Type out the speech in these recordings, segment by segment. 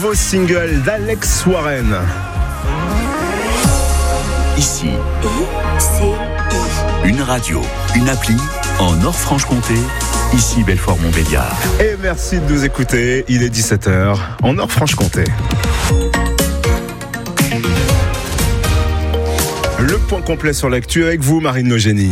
nouveau single d'Alex Warren. Ici, une radio, une appli en Nord-Franche-Comté. Ici Belfort-Montbéliard. Et merci de nous écouter. Il est 17h en Nord-Franche-Comté. Le point complet sur l'actu avec vous, Marine Nogénie.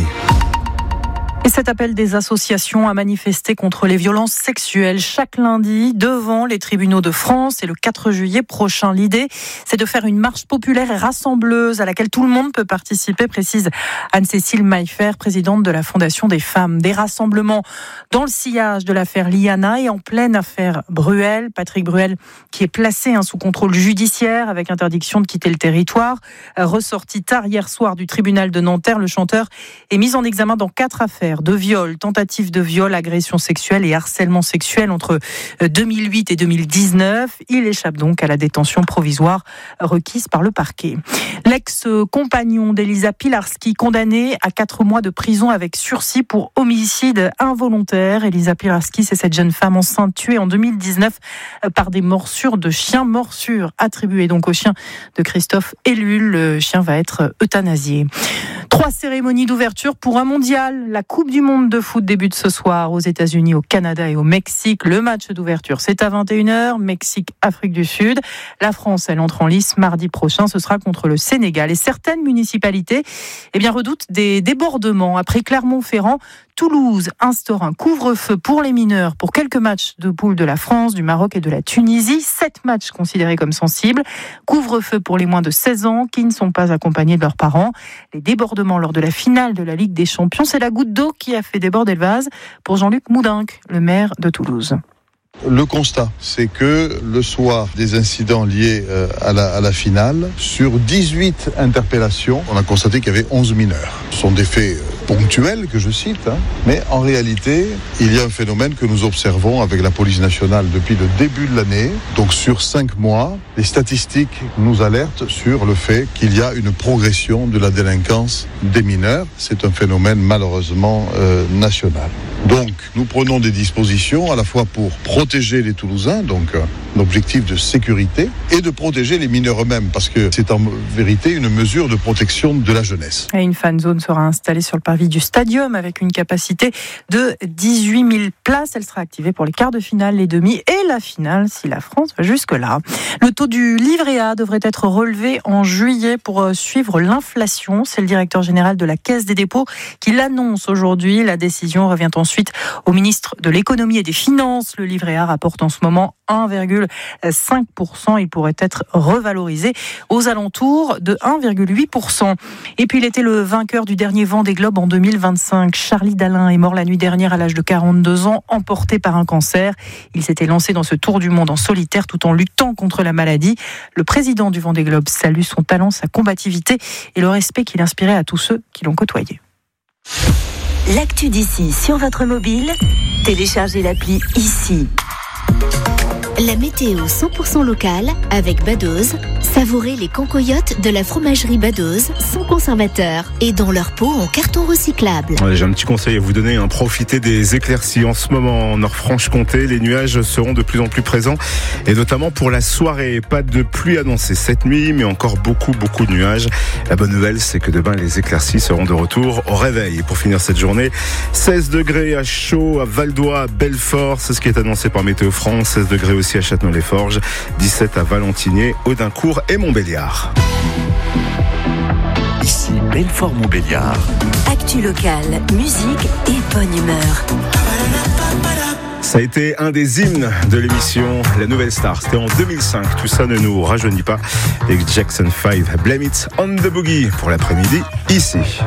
Et cet appel des associations à manifester contre les violences sexuelles chaque lundi devant les tribunaux de France et le 4 juillet prochain. L'idée, c'est de faire une marche populaire et rassembleuse à laquelle tout le monde peut participer, précise Anne-Cécile Maillefer, présidente de la Fondation des femmes. Des rassemblements dans le sillage de l'affaire Liana et en pleine affaire Bruel. Patrick Bruel qui est placé sous contrôle judiciaire avec interdiction de quitter le territoire. Ressorti tard hier soir du tribunal de Nanterre, le chanteur est mis en examen dans 4 affaires de viol, tentative de viol, agression sexuelle et harcèlement sexuel entre 2008 et 2019. Il échappe donc à la détention provisoire requise par le parquet. L'ex-compagnon d'Elisa Pilarski, condamné à 4 mois de prison avec sursis pour homicide involontaire. Elisa Pilarski, c'est cette jeune femme enceinte tuée en 2019 par des morsures de chien, morsures attribuées donc au chien de Christophe Ellul. Le chien va être euthanasié. 3 cérémonies d'ouverture pour un mondial. La Coupe du monde de foot débute ce soir aux États-Unis, au Canada et au Mexique. Le match d'ouverture, c'est à 21h. Mexique, Afrique du Sud. La France, elle entre en lice mardi prochain. Ce sera contre le Sénégal. Et certaines municipalités redoutent des débordements. Après Clermont-Ferrand, Toulouse instaure un couvre-feu pour les mineurs pour quelques matchs de poules de la France, du Maroc et de la Tunisie. 7 matchs considérés comme sensibles. Couvre-feu pour les moins de 16 ans qui ne sont pas accompagnés de leurs parents. Les débordements lors de la finale de la Ligue des Champions, c'est la goutte d'eau qui a fait déborder le vase pour Jean-Luc Moudinque, le maire de Toulouse. Le constat, c'est que le soir des incidents liés à la finale, sur 18 interpellations, on a constaté qu'il y avait 11 mineurs. Ce sont des faits ponctuels que je cite, mais en réalité, il y a un phénomène que nous observons avec la police nationale depuis le début de l'année. Donc sur 5 mois, les statistiques nous alertent sur le fait qu'il y a une progression de la délinquance des mineurs. C'est un phénomène malheureusement national. Donc nous prenons des dispositions à la fois pour protéger les Toulousains, donc un objectif de sécurité, et de protéger les mineurs eux-mêmes, parce que c'est en vérité une mesure de protection de la jeunesse. Et une fan zone sera installée sur le parvis du stadium avec une capacité de 18 000 places. Elle sera activée pour les quarts de finale, les demi et la finale si la France va jusque-là. Le taux du livret A devrait être relevé en juillet pour suivre l'inflation. C'est le directeur général de la Caisse des dépôts qui l'annonce aujourd'hui. La décision revient ensuite au ministre de l'économie et des finances. Le livret A rapporte en ce moment 1,5%. Il pourrait être revalorisé aux alentours de 1,8%. Et puis il était le vainqueur du dernier Vendée Globe en 2025. Charlie Dalin est mort la nuit dernière à l'âge de 42 ans, emporté par un cancer. Il s'était lancé dans ce tour du monde en solitaire tout en luttant contre la maladie. Le président du Vendée Globe salue son talent, sa combativité et le respect qu'il inspirait à tous ceux qui l'ont côtoyé. L'actu d'ici sur votre mobile, téléchargez l'appli Ici. La météo 100% locale avec Badoz. Savourez les cancoyotes de la fromagerie Badoz sans conservateur et dans leur pot en carton recyclable. J'ai un petit conseil à vous donner, profitez des éclaircies en ce moment en Nord-Franche-Comté. Les nuages seront de plus en plus présents et notamment pour la soirée. Pas de pluie annoncée cette nuit, mais encore beaucoup de nuages. La bonne nouvelle, c'est que demain les éclaircies seront de retour au réveil. Et pour finir cette journée, 16 degrés à Chaux, à Val-d'Oie, à Belfort, c'est ce qui est annoncé par Météo France. 16 degrés aussi à Châtenay-les-Forges, 17 à Valentigney, Audincourt et Montbéliard. Ici Belfort-Montbéliard. Actu locale, musique et bonne humeur. Ça a été un des hymnes de l'émission La Nouvelle Star. C'était en 2005. Tout ça ne nous rajeunit pas. Les Jackson 5, Blame It on the Boogie pour l'après-midi, ici.